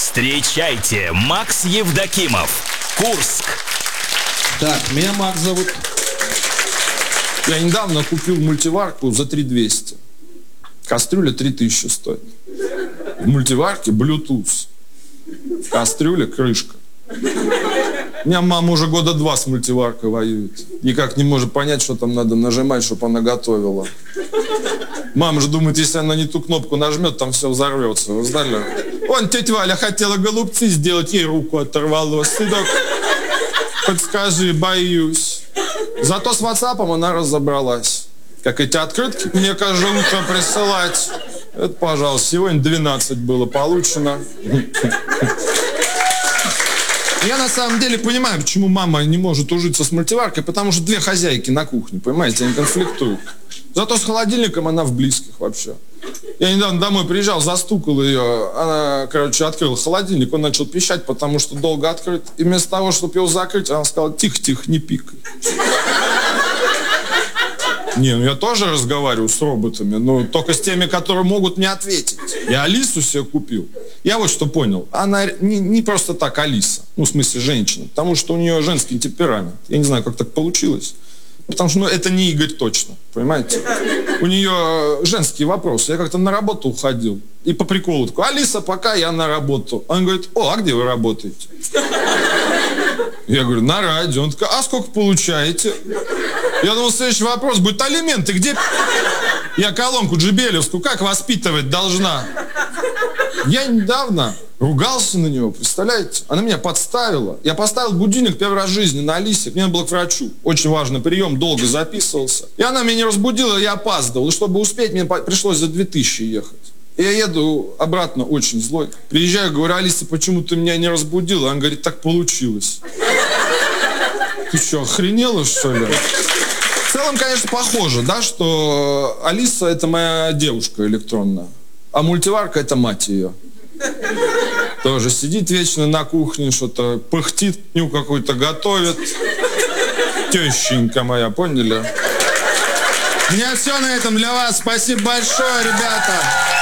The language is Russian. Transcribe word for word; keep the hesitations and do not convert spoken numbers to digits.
Встречайте, Макс Евдокимов, Курск. Так, меня Макс зовут. Я недавно купил мультиварку за три двести. Кастрюля три тысячи стоит. В мультиварке Bluetooth. В кастрюле крышка. У меня мама уже года два с мультиваркой воюет. Никак не может понять, что там надо нажимать, чтобы она готовила. Мама же думает, если она не ту кнопку нажмет, там все взорвется. Вы знали? Вон, тетя Валя хотела голубцы сделать, ей руку оторвало. Сынок, подскажи, боюсь. Зато с WhatsApp она разобралась. Как эти открытки мне каждое утро присылать. Это, пожалуйста, сегодня двенадцать было получено. Я на самом деле понимаю, почему мама не может ужиться с мультиваркой, потому что две хозяйки на кухне, понимаете, они конфликтуют. Зато с холодильником она в близких вообще. Я недавно домой приезжал, застукал ее, она, короче, открыла холодильник, он начал пищать, потому что долго открыт. И вместо того, чтобы его закрыть, она сказала: тихо-тихо, не пикай. Не, ну я тоже разговариваю с роботами, но только с теми, которые могут мне ответить. Я Алису себе купил. Я вот что понял. Она не, не просто так Алиса, ну, в смысле женщина, потому что у нее женский темперамент. Я не знаю, как так получилось. Потому что, ну, это не Игорь точно, понимаете? У нее женские вопросы. Я как-то на работу уходил. И по приколу такой: Алиса, пока я на работу. Он говорит: о, а где вы работаете? Я говорю: на радио. Он такой: а сколько получаете? Я думал, следующий вопрос будет: алименты где? Я колонку джебелевскую как воспитывать должна? Я недавно ругался на него, представляете? Она меня подставила. Я поставил будильник первый раз в жизни на Алисе. Мне надо было к врачу. Очень важный прием, долго записывался. И она меня не разбудила, я опаздывал. И чтобы успеть, мне пришлось за две тысячи ехать. И я еду обратно очень злой. Приезжаю, говорю: Алиса, почему ты меня не разбудила? Она говорит: так получилось. Ты что, охренела, что ли? В целом, конечно, похоже, да, что Алиса — это моя девушка электронная, а мультиварка — это мать ее. Тоже сидит вечно на кухне, что-то пыхтит, ню какую-то готовит. Тещенька моя, поняли? У меня все на этом для вас. Спасибо большое, ребята.